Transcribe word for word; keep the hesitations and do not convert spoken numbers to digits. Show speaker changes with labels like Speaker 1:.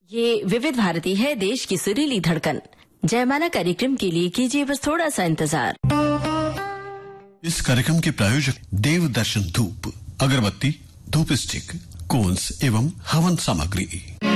Speaker 1: ये विविध भारती है, देश की सुरीली धड़कन। जयमाला कार्यक्रम के लिए कीजिए बस थोड़ा सा इंतजार।
Speaker 2: इस कार्यक्रम के प्रायोजक देव दर्शन धूप, अगरबत्ती, धूप स्टिक, कोन्स एवं हवन सामग्री।